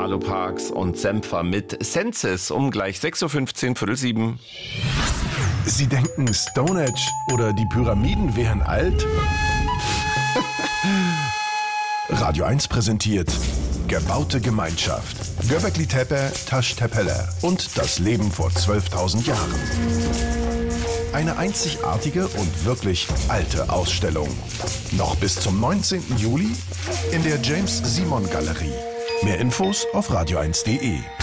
Carlo Parks und Senfer mit Senses um gleich 6.15 Uhr, 6:45. Sie denken, Stonehenge oder die Pyramiden wären alt? Radio 1 präsentiert Gebaute Gemeinschaft. Göbekli Tepe, Taş Tepeler und das Leben vor 12.000 Jahren. Eine einzigartige und wirklich alte Ausstellung. Noch bis zum 19. Juli in der James Simon Galerie. Mehr Infos auf radio1.de.